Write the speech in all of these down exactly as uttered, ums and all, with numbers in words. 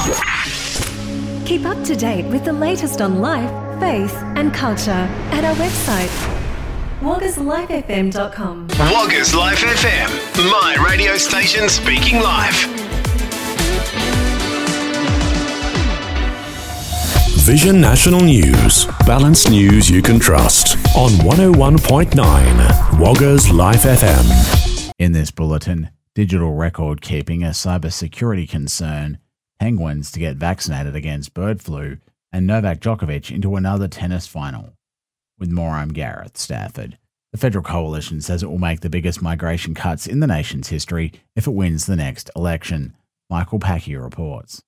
Keep up to date with the latest on life, faith and culture at our website, woggers life f m dot com. Woggers Life F M, my radio station speaking life. Vision National News. Balanced news you can trust on one oh one point nine Woggers Life F M. In this bulletin, digital record keeping a cybersecurity concern, Penguins to get vaccinated against bird flu, and Novak Djokovic into another tennis final. With more, I'm Gareth Stafford. The Federal Coalition says it will make the biggest migration cuts in the nation's history if it wins the next election. Michael Packy reports.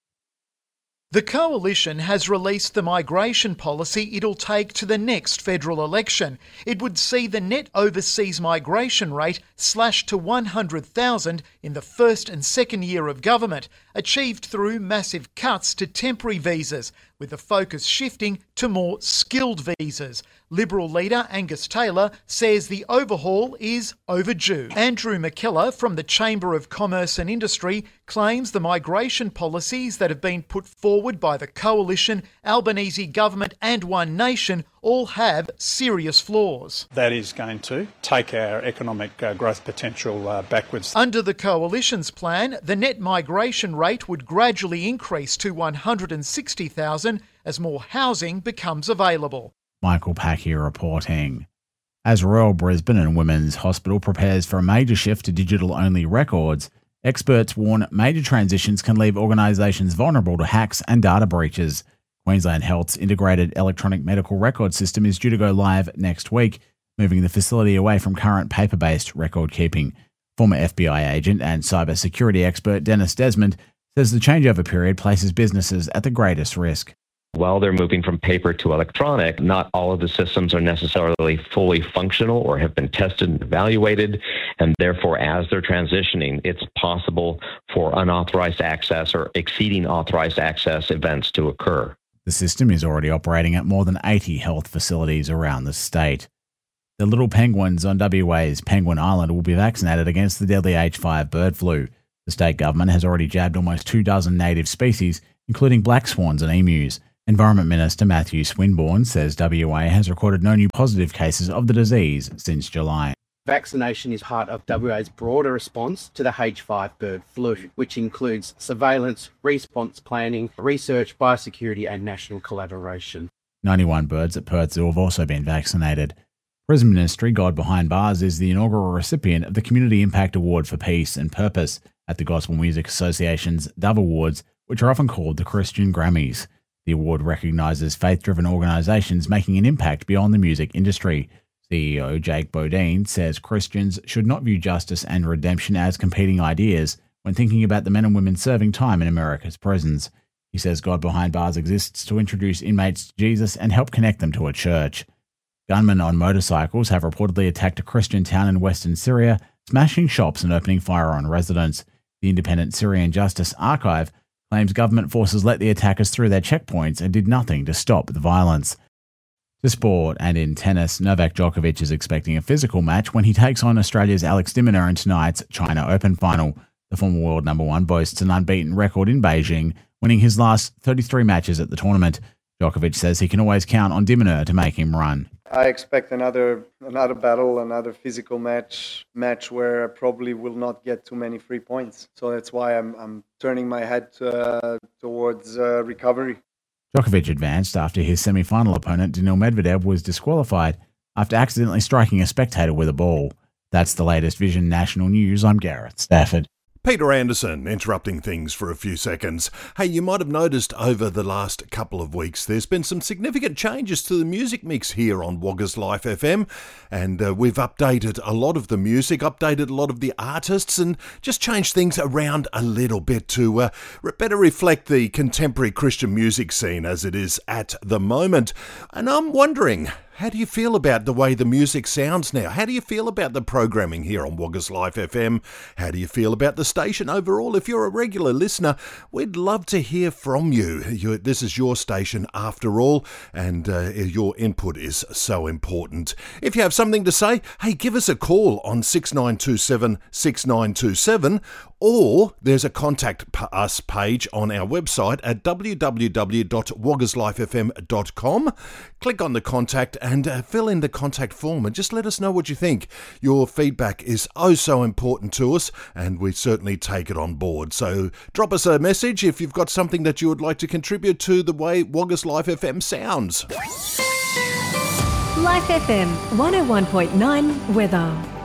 The Coalition has released the migration policy it'll take to the next federal election. It would see the net overseas migration rate slashed to one hundred thousand in the first and second year of government, achieved through massive cuts to temporary visas, with the focus shifting to more skilled visas. Liberal leader Angus Taylor says the overhaul is overdue. Andrew McKellar from the Chamber of Commerce and Industry claims the migration policies that have been put forward by the Coalition, Albanese government and One Nation all have serious flaws. That is going to take our economic uh, growth potential uh, backwards. Under the Coalition's plan, the net migration rate would gradually increase to one hundred sixty thousand as more housing becomes available. Michael Packy reporting. As Royal Brisbane and Women's Hospital prepares for a major shift to digital-only records, experts warn major transitions can leave organisations vulnerable to hacks and data breaches. Queensland Health's integrated electronic medical record system is due to go live next week, moving the facility away from current paper-based record keeping. Former F B I agent and cybersecurity expert Dennis Desmond says the changeover period places businesses at the greatest risk. While they're moving from paper to electronic, not all of the systems are necessarily fully functional or have been tested and evaluated, and therefore as they're transitioning, it's possible for unauthorized access or exceeding authorized access events to occur. The system is already operating at more than eighty health facilities around the state. The little penguins on W A's Penguin Island will be vaccinated against the deadly H five bird flu. The state government has already jabbed almost two dozen native species, including black swans and emus. Environment Minister Matthew Swinburne says W A has recorded no new positive cases of the disease since July. Vaccination is part of W A's broader response to the H five bird flu, which includes surveillance, response planning, research, biosecurity and national collaboration. ninety-one birds at Perth Zoo have also been vaccinated. Prison Ministry God Behind Bars is the inaugural recipient of the Community Impact Award for Peace and Purpose at the Gospel Music Association's Dove Awards, which are often called the Christian Grammys. The award recognises faith-driven organisations making an impact beyond the music industry. C E O Jake Bodine says Christians should not view justice and redemption as competing ideas when thinking about the men and women serving time in America's prisons. He says God Behind Bars exists to introduce inmates to Jesus and help connect them to a church. Gunmen on motorcycles have reportedly attacked a Christian town in western Syria, smashing shops and opening fire on residents. The independent Syrian Justice Archive claims government forces let the attackers through their checkpoints and did nothing to stop the violence. To sport, and in tennis, Novak Djokovic is expecting a physical match when he takes on Australia's Alex de Minaur in tonight's China Open final. The former world number one boasts an unbeaten record in Beijing, winning his last thirty-three matches at the tournament. Djokovic says he can always count on de Minaur to make him run. I expect another another battle, another physical match, match where I probably will not get too many free points. So that's why I'm I'm turning my head uh, towards uh, recovery. Djokovic advanced after his semi-final opponent Daniil Medvedev was disqualified after accidentally striking a spectator with a ball. That's the latest Vision National News. I'm Gareth Stafford. Peter Anderson, interrupting things for a few seconds. Hey, you might have noticed over the last couple of weeks there's been some significant changes to the music mix here on Woggers Life F M, and uh, we've updated a lot of the music, updated a lot of the artists, and just changed things around a little bit to uh, better reflect the contemporary Christian music scene as it is at the moment. And I'm wondering, how do you feel about the way the music sounds now? How do you feel about the programming here on Woggers Life F M? How do you feel about the station overall? If you're a regular listener, we'd love to hear from you. You're, this is your station after all, and uh, your input is so important. If you have something to say, hey, give us a call on six nine two seven, six nine two seven, or there's a contact p- us page on our website at w w w dot woggers life f m dot com. Click on the contact and uh, fill in the contact form and just let us know what you think. Your feedback is oh so important to us, and we certainly take it on board. So drop us a message if you've got something that you would like to contribute to the way Woggers Life F M sounds. Life F M one oh one point nine weather.